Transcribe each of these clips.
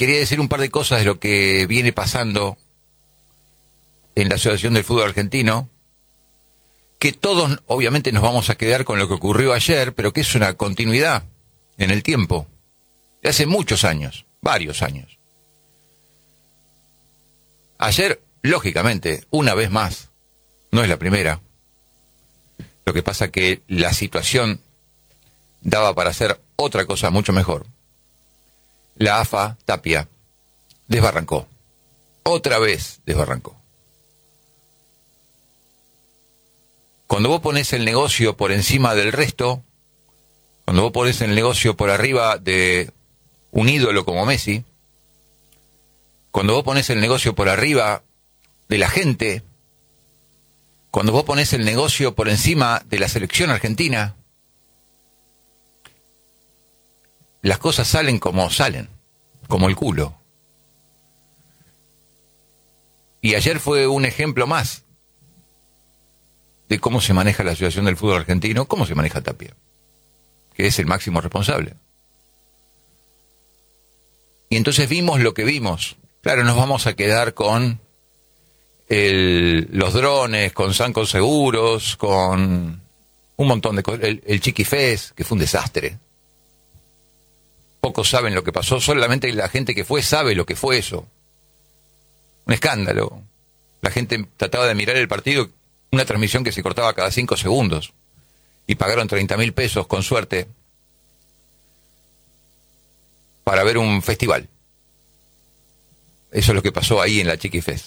quería decir un par de cosas de lo que viene pasando en la Asociación del Fútbol Argentino, que todos obviamente nos vamos a quedar con lo que ocurrió ayer, pero que es una continuidad en el tiempo, de hace muchos años, varios años. Ayer, lógicamente, una vez más, no es la primera, lo que pasa que la situación daba para hacer otra cosa mucho mejor. La AFA, Tapia, desbarrancó. Otra vez desbarrancó. Cuando vos pones el negocio por encima del resto, cuando vos pones el negocio por arriba de un ídolo como Messi, cuando vos pones el negocio por arriba de la gente, cuando vos pones el negocio por encima de la selección argentina, las cosas salen como salen, como el culo. Y ayer fue un ejemplo más de cómo se maneja la Asociación del Fútbol Argentino, cómo se maneja Tapia, que es el máximo responsable. Y entonces vimos lo que vimos. Claro, nos vamos a quedar con los drones, con Sancos Seguros, con un montón de cosas. El Chiquifés, que fue un desastre. Pocos saben lo que pasó, solamente la gente que fue sabe lo que fue eso. Un escándalo. La gente trataba de mirar el partido, una transmisión que se cortaba cada 5 segundos. Y pagaron 30.000 pesos, con suerte, para ver un festival. Eso es lo que pasó ahí en la Chiquifés.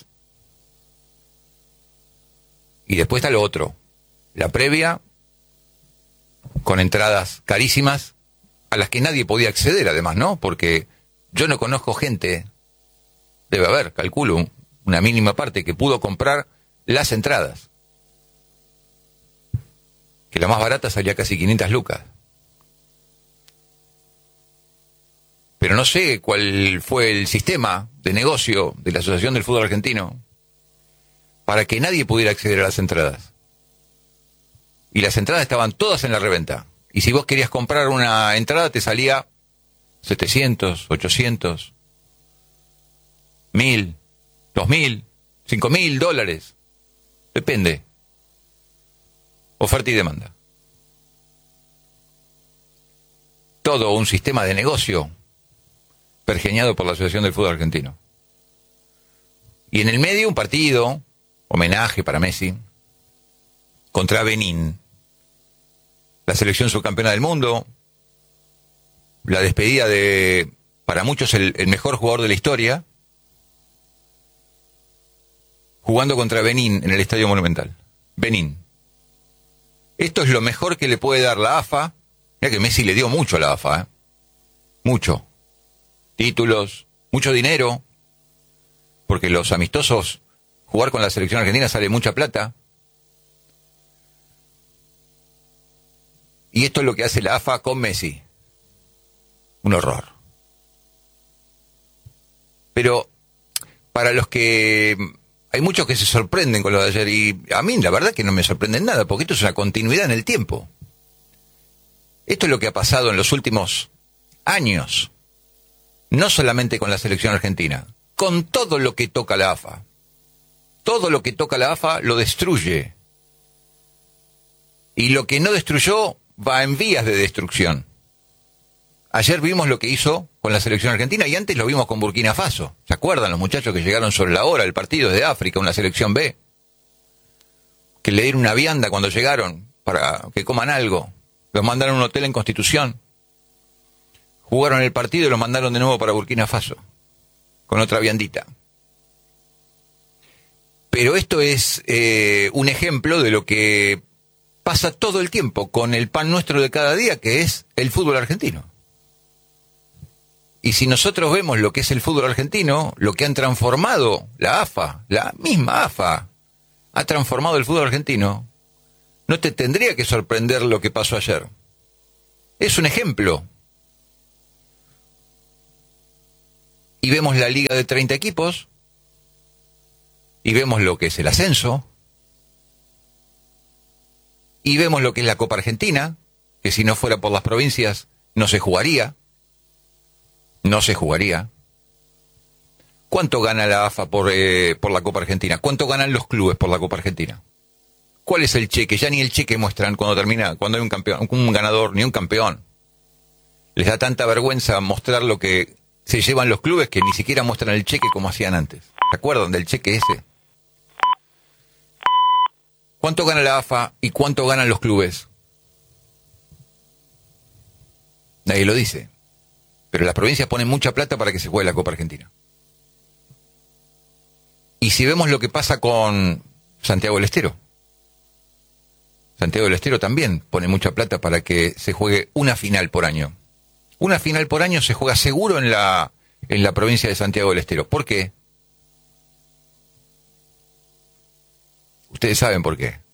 Y después está lo otro. La previa, con entradas carísimas, a las que nadie podía acceder además, ¿no? Porque yo no conozco gente, debe haber, calculo, una mínima parte que pudo comprar las entradas. Que la más barata salía casi 500 lucas. Pero no sé cuál fue el sistema de negocio de la Asociación del Fútbol Argentino para que nadie pudiera acceder a las entradas. Y las entradas estaban todas en la reventa. Y si vos querías comprar una entrada te salía 700, 800, 1.000, 2.000, 5.000 dólares. Depende. Oferta y demanda. Todo un sistema de negocio pergeñado por la Asociación del Fútbol Argentino. Y en el medio un partido, homenaje para Messi, contra Benín. La selección subcampeona del mundo, la despedida de, para muchos, el mejor jugador de la historia, jugando contra Benín en el Estadio Monumental. Benín. Esto es lo mejor que le puede dar la AFA. Mira que Messi le dio mucho a la AFA, ¿eh? Mucho. Títulos, mucho dinero, porque los amistosos, jugar con la selección argentina sale mucha plata. Y esto es lo que hace la AFA con Messi. Un horror. Pero para los que... Hay muchos que se sorprenden con lo de ayer, y a mí la verdad que no me sorprende nada, porque esto es una continuidad en el tiempo. Esto es lo que ha pasado en los últimos años. No solamente con la selección argentina, con todo lo que toca la AFA. Todo lo que toca la AFA lo destruye. Y lo que no destruyó va en vías de destrucción. Ayer vimos lo que hizo con la selección argentina y antes lo vimos con Burkina Faso. ¿Se acuerdan los muchachos que llegaron sobre la hora del partido desde África, una selección B? Que le dieron una vianda cuando llegaron para que coman algo. Los mandaron a un hotel en Constitución. Jugaron el partido y los mandaron de nuevo para Burkina Faso, con otra viandita. Pero esto es un ejemplo de lo que pasa todo el tiempo con el pan nuestro de cada día, que es el fútbol argentino. Y si nosotros vemos lo que es el fútbol argentino, lo que han transformado la AFA, la misma AFA, ha transformado el fútbol argentino, no te tendría que sorprender lo que pasó ayer. Es un ejemplo. Y vemos la liga de 30 equipos, y vemos lo que es el ascenso, y vemos lo que es la Copa Argentina, que si no fuera por las provincias no se jugaría. No se jugaría. ¿Cuánto gana la AFA por la Copa Argentina? ¿Cuánto ganan los clubes por la Copa Argentina? ¿Cuál es el cheque? Ya ni el cheque muestran cuando hay un campeón, un ganador, ni un campeón. Les da tanta vergüenza mostrar lo que se llevan los clubes que ni siquiera muestran el cheque como hacían antes. ¿Se acuerdan del cheque ese? ¿Cuánto gana la AFA y cuánto ganan los clubes? Nadie lo dice. Pero las provincias ponen mucha plata para que se juegue la Copa Argentina. Y si vemos lo que pasa con Santiago del Estero. Santiago del Estero también pone mucha plata para que se juegue una final por año. Una final por año se juega seguro en la provincia de Santiago del Estero. ¿Por qué? Ustedes saben por qué.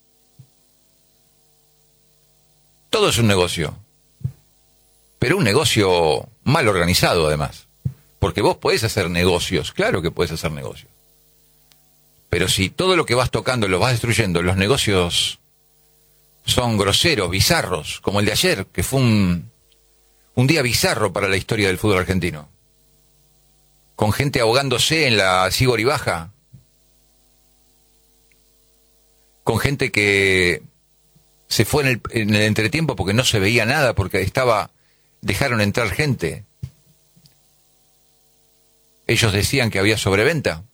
Todo es un negocio. Pero un negocio mal organizado, además. Porque vos podés hacer negocios. Claro que podés hacer negocios. Pero si todo lo que vas tocando lo vas destruyendo, los negocios son groseros, bizarros, como el de ayer, que fue un día bizarro para la historia del fútbol argentino. Con gente ahogándose en la Sibori Baja. Con gente que se fue en el entretiempo porque no se veía nada, porque dejaron entrar gente. Ellos decían que había sobreventa.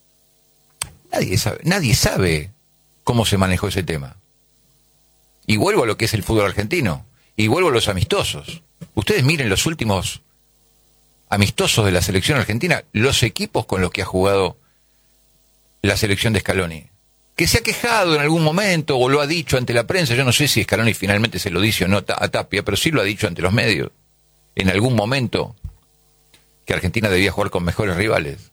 Nadie sabe cómo se manejó ese tema. Y vuelvo a lo que es el fútbol argentino. Y vuelvo a los amistosos. Ustedes miren los últimos amistosos de la selección argentina, los equipos con los que ha jugado la selección de Scaloni. Que se ha quejado en algún momento o lo ha dicho ante la prensa. Yo no sé si Scaloni finalmente se lo dice o no a Tapia, pero sí lo ha dicho ante los medios. En algún momento que Argentina debía jugar con mejores rivales.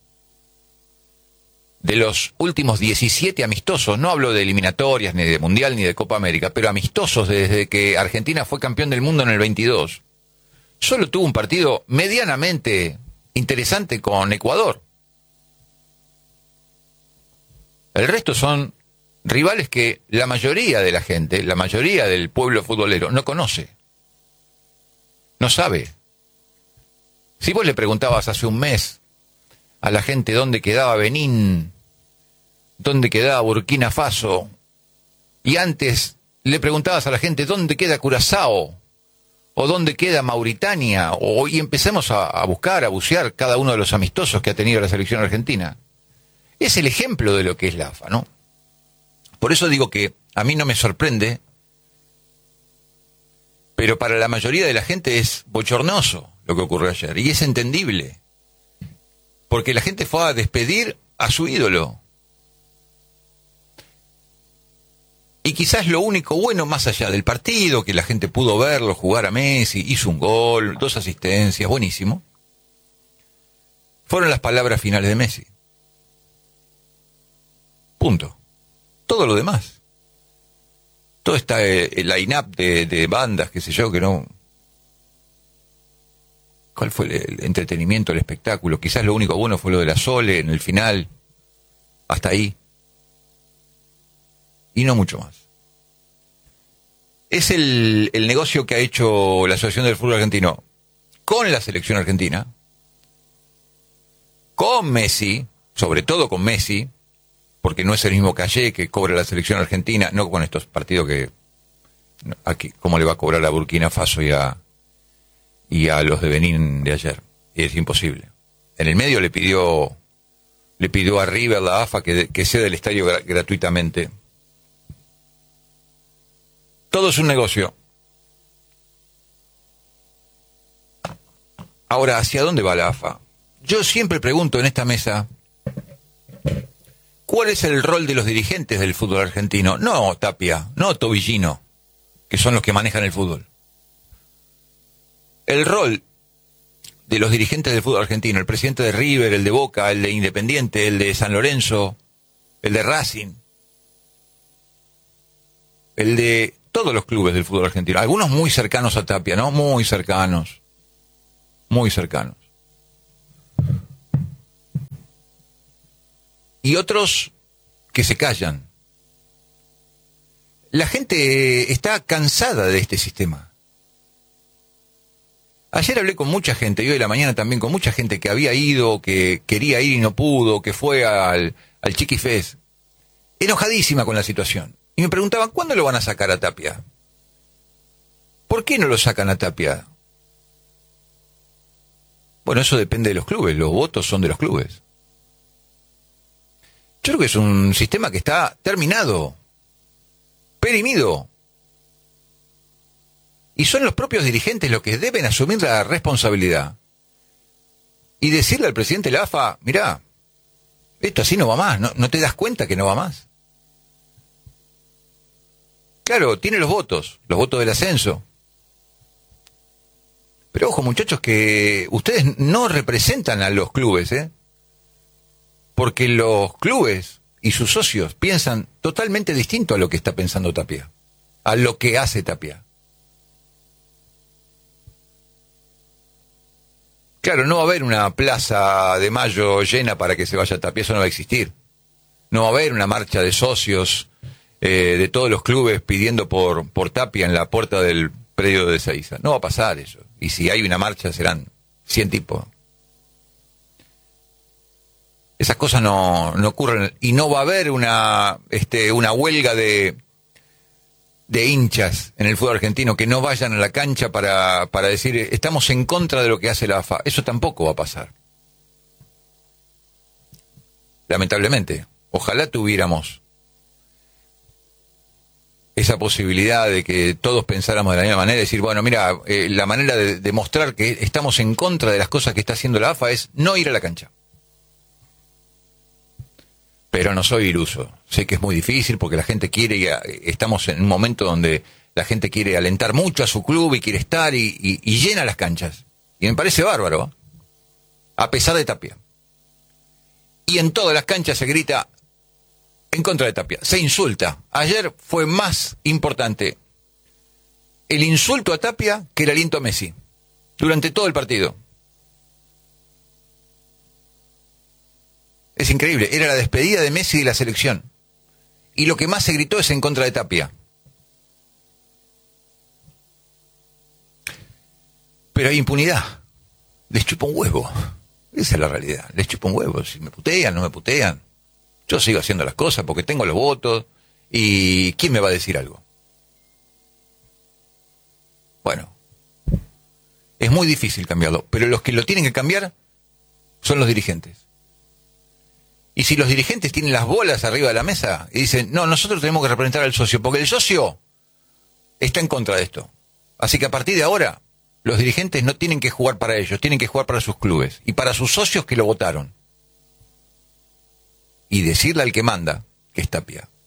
De los últimos 17 amistosos, no hablo de eliminatorias, ni de Mundial, ni de Copa América, pero amistosos desde que Argentina fue campeón del mundo en el 22, solo tuvo un partido medianamente interesante con Ecuador. El resto son rivales que la mayoría de la gente, la mayoría del pueblo futbolero, no conoce, no sabe. Si vos le preguntabas hace un mes a la gente dónde quedaba Benín, dónde quedaba Burkina Faso, y antes le preguntabas a la gente dónde queda Curazao, o dónde queda Mauritania, y empezamos a buscar, a bucear cada uno de los amistosos que ha tenido la selección argentina. Es el ejemplo de lo que es la AFA, ¿no? Por eso digo que a mí no me sorprende, pero para la mayoría de la gente es bochornoso lo que ocurrió ayer, y es entendible. Porque la gente fue a despedir a su ídolo. Y quizás lo único bueno, más allá del partido, que la gente pudo verlo jugar a Messi, hizo un gol, 2 asistencias, buenísimo, fueron las palabras finales de Messi. Punto. Todo lo demás. Todo está el line-up de bandas, qué sé yo, que no... ¿Cuál fue el entretenimiento, el espectáculo? Quizás lo único bueno fue lo de la Sole en el final. Hasta ahí. Y no mucho más. Es el negocio que ha hecho la Asociación del Fútbol Argentino con la selección argentina, con Messi, sobre todo con Messi, porque no es el mismo caché que cobra la selección argentina, no con estos partidos que... Aquí, ¿cómo le va a cobrar a Burkina Faso y a los de Benín de ayer? Es imposible. En el medio le pidió a River, la AFA, que ceda el estadio gratuitamente. Todo es un negocio. Ahora, ¿hacia dónde va la AFA? Yo siempre pregunto en esta mesa, ¿cuál es el rol de los dirigentes del fútbol argentino? No Tapia, no Tobillino, que son los que manejan el fútbol. El rol de los dirigentes del fútbol argentino, el presidente de River, el de Boca, el de Independiente, el de San Lorenzo, el de Racing, el de todos los clubes del fútbol argentino, algunos muy cercanos a Tapia, ¿no? Muy cercanos. Y otros que se callan. La gente está cansada de este sistema. Ayer hablé con mucha gente, y hoy de la mañana también, con mucha gente que había ido, que quería ir y no pudo, que fue al Chiquifest, enojadísima con la situación. Y me preguntaban, ¿cuándo lo van a sacar a Tapia? ¿Por qué no lo sacan a Tapia? Bueno, eso depende de los clubes, los votos son de los clubes. Yo creo que es un sistema que está terminado, perimido. Y son los propios dirigentes los que deben asumir la responsabilidad y decirle al presidente de la AFA, mirá, esto así no va más, no te das cuenta que no va más. Claro, tiene los votos del ascenso. Pero ojo, muchachos, que ustedes no representan a los clubes, porque los clubes y sus socios piensan totalmente distinto a lo que está pensando Tapia, a lo que hace Tapia. Claro, no va a haber una plaza de Mayo llena para que se vaya Tapia, eso no va a existir. No va a haber una marcha de socios de todos los clubes pidiendo por Tapia en la puerta del predio de Ezeiza. No va a pasar eso. Y si hay una marcha serán 100 tipos. Esas cosas no ocurren. Y no va a haber una huelga de hinchas en el fútbol argentino que no vayan a la cancha para decir estamos en contra de lo que hace la AFA. Eso tampoco va a pasar. Lamentablemente. Ojalá tuviéramos esa posibilidad de que todos pensáramos de la misma manera, decir, bueno, mira, la manera de demostrar que estamos en contra de las cosas que está haciendo la AFA es no ir a la cancha. Pero no soy iluso. Sé que es muy difícil porque la gente quiere, estamos en un momento donde la gente quiere alentar mucho a su club y quiere estar y llena las canchas. Y me parece bárbaro, a pesar de Tapia. Y en todas las canchas se grita en contra de Tapia. Se insulta. Ayer fue más importante el insulto a Tapia que el aliento a Messi. Durante todo el partido. Es increíble. Era la despedida de Messi de la selección. Y lo que más se gritó es en contra de Tapia. Pero hay impunidad. Les chupa un huevo. Esa es la realidad. Les chupa un huevo. Si me putean, no me putean. Yo sigo haciendo las cosas porque tengo los votos. ¿Y quién me va a decir algo? Bueno. Es muy difícil cambiarlo. Pero los que lo tienen que cambiar son los dirigentes. Y si los dirigentes tienen las bolas arriba de la mesa y dicen, no, nosotros tenemos que representar al socio, porque el socio está en contra de esto. Así que a partir de ahora, los dirigentes no tienen que jugar para ellos, tienen que jugar para sus clubes y para sus socios que lo votaron. Y decirle al que manda que es Tapia.